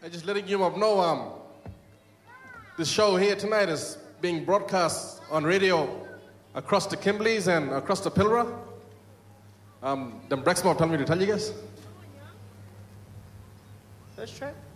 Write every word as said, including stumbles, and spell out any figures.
I'm just letting you know, um, this show here tonight is being broadcast on radio across the Kimbleys and across the Pilbara. Um, the Brexmore told me to tell you guys. First track?